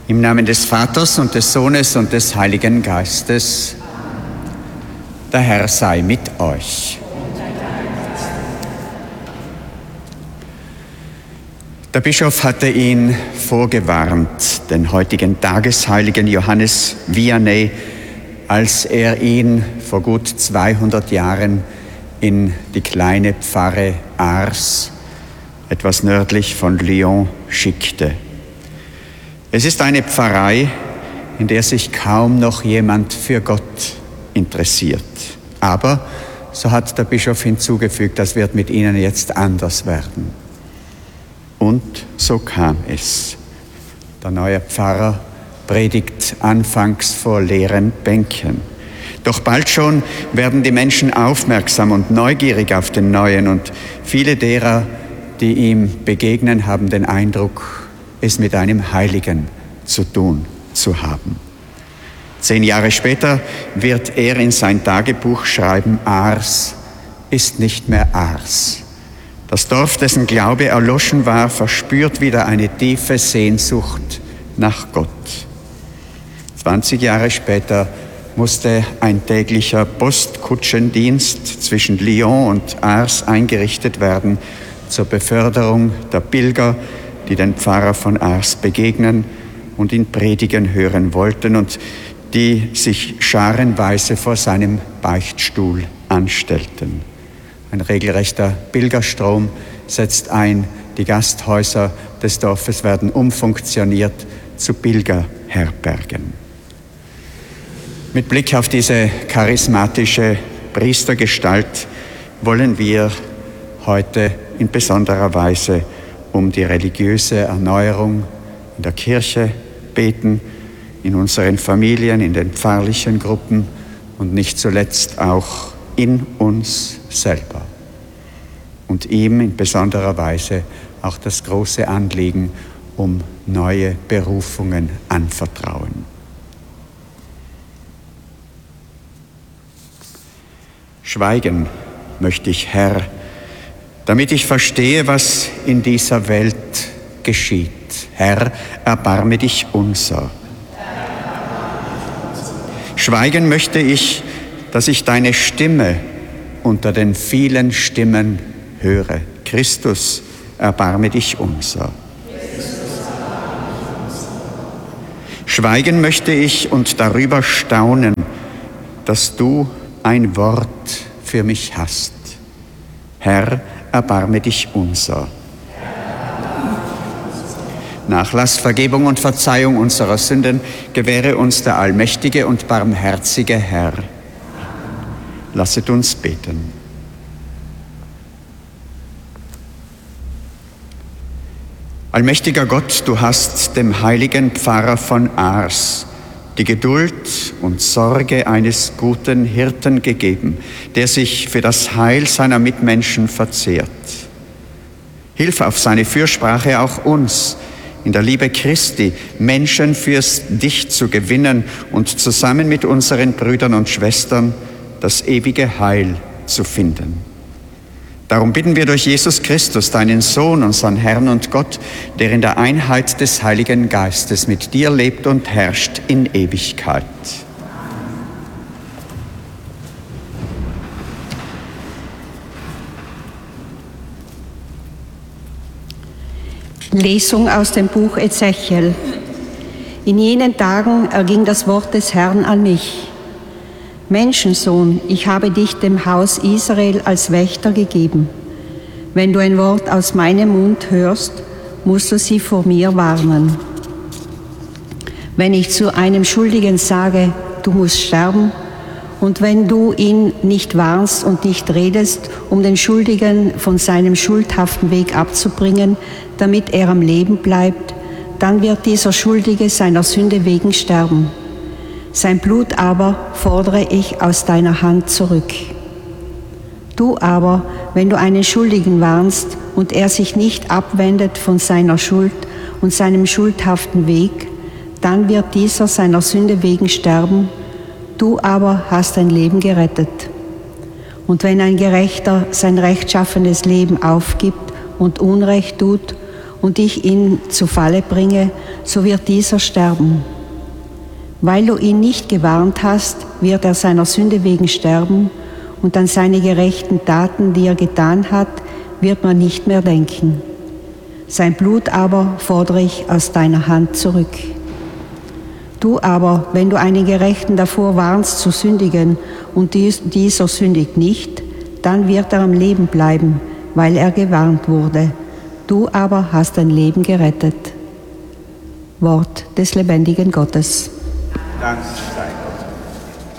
Im Namen des Vaters und des Sohnes und des Heiligen Geistes. Der Herr sei mit euch. Der Bischof hatte ihn vorgewarnt, den heutigen Tagesheiligen Johannes Vianney, als er ihn vor gut 200 Jahren in die kleine Pfarre Ars, etwas nördlich von Lyon, schickte. Es ist eine Pfarrei, in der sich kaum noch jemand für Gott interessiert. Aber, so hat der Bischof hinzugefügt, das wird mit ihnen jetzt anders werden. Und so kam es. Der neue Pfarrer predigt anfangs vor leeren Bänken. Doch bald schon werden die Menschen aufmerksam und neugierig auf den Neuen und viele derer, die ihm begegnen, haben den Eindruck, es mit einem Heiligen zu tun zu haben. 10 Jahre später wird er in sein Tagebuch schreiben, Ars ist nicht mehr Ars. Das Dorf, dessen Glaube erloschen war, verspürt wieder eine tiefe Sehnsucht nach Gott. 20 Jahre später musste ein täglicher Postkutschendienst zwischen Lyon und Ars eingerichtet werden zur Beförderung der Pilger, die den Pfarrer von Ars begegnen und ihn predigen hören wollten und die sich scharenweise vor seinem Beichtstuhl anstellten. Ein regelrechter Pilgerstrom setzt ein, die Gasthäuser des Dorfes werden umfunktioniert zu Pilgerherbergen. Mit Blick auf diese charismatische Priestergestalt wollen wir heute in besonderer Weise um die religiöse Erneuerung in der Kirche beten, in unseren Familien, in den pfarrlichen Gruppen und nicht zuletzt auch in uns selber. Und ihm in besonderer Weise auch das große Anliegen um neue Berufungen anvertrauen. Schweigen möchte ich, Herr, damit ich verstehe, was in dieser Welt geschieht. Herr, erbarme dich unser. Schweigen möchte ich, dass ich deine Stimme unter den vielen Stimmen höre. Christus, erbarme dich unser. Schweigen möchte ich und darüber staunen, dass du ein Wort für mich hast. Herr, erbarme dich unser. Nachlass, Vergebung und Verzeihung unserer Sünden gewähre uns der allmächtige und barmherzige Herr. Lasset uns beten. Allmächtiger Gott, du hast dem heiligen Pfarrer von Ars die Geduld und Sorge eines guten Hirten gegeben, der sich für das Heil seiner Mitmenschen verzehrt. Hilf auf seine Fürsprache auch uns, in der Liebe Christi Menschen fürs Dich zu gewinnen und zusammen mit unseren Brüdern und Schwestern das ewige Heil zu finden. Darum bitten wir durch Jesus Christus, deinen Sohn, unseren Herrn und Gott, der in der Einheit des Heiligen Geistes mit dir lebt und herrscht in Ewigkeit. Lesung aus dem Buch Ezechiel. In jenen Tagen erging das Wort des Herrn an mich. Menschensohn, ich habe dich dem Haus Israel als Wächter gegeben. Wenn du ein Wort aus meinem Mund hörst, musst du sie vor mir warnen. Wenn ich zu einem Schuldigen sage, du musst sterben, und wenn du ihn nicht warnst und nicht redest, um den Schuldigen von seinem schuldhaften Weg abzubringen, damit er am Leben bleibt, dann wird dieser Schuldige seiner Sünde wegen sterben. Sein Blut aber fordere ich aus deiner Hand zurück. Du aber, wenn du einen Schuldigen warnst und er sich nicht abwendet von seiner Schuld und seinem schuldhaften Weg, dann wird dieser seiner Sünde wegen sterben, du aber hast dein Leben gerettet. Und wenn ein Gerechter sein rechtschaffenes Leben aufgibt und Unrecht tut und ich ihn zu Falle bringe, so wird dieser sterben. Weil du ihn nicht gewarnt hast, wird er seiner Sünde wegen sterben, und an seine gerechten Taten, die er getan hat, wird man nicht mehr denken. Sein Blut aber fordere ich aus deiner Hand zurück. Du aber, wenn du einen Gerechten davor warnst zu sündigen und dieser sündigt nicht, dann wird er am Leben bleiben, weil er gewarnt wurde. Du aber hast dein Leben gerettet. Wort des lebendigen Gottes. Danke.